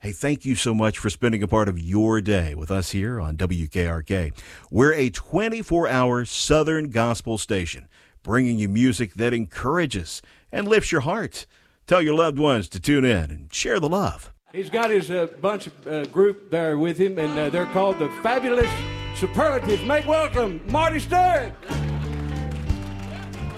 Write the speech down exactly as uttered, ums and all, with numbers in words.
Hey, thank you so much for spending a part of your day with us here on W K R K. We're a twenty-four hour Southern gospel station, bringing you music that encourages and lifts your heart. Tell your loved ones to tune in and share the love. He's got his uh, bunch of uh, group there with him, and uh, they're called the Fabulous Superlatives. Make welcome Marty Stewart.